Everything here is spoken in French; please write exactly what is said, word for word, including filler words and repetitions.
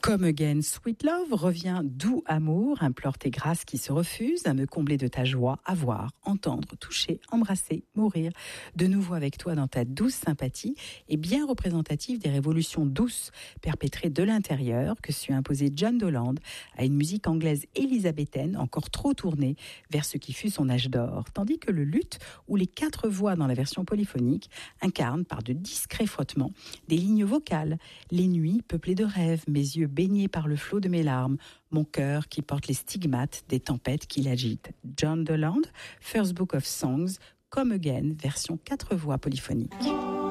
Come Again, Sweet Love revient doux amour, implore tes grâces qui se refusent à me combler de ta joie, à voir, entendre, toucher, embrasser, mourir. De nouveau avec toi dans ta douce sympathie et bien représentative des révolutions douces perpétrées de l'intérieur que sut imposer John Doland à une musique anglaise élisabéthaine encore trop tournée vers ce qui fut son âge d'or. Tandis que le luth ou les quatre voix dans la version polyphonique incarnent par de discrets frottements des lignes vocales, les nuits peuplées de rêves, mes yeux baignés par le flot de mes larmes, mon cœur qui porte les stigmates des tempêtes qui l'agitent. John Doland, First Book of Songs, Come Again, version quatre voix polyphonique.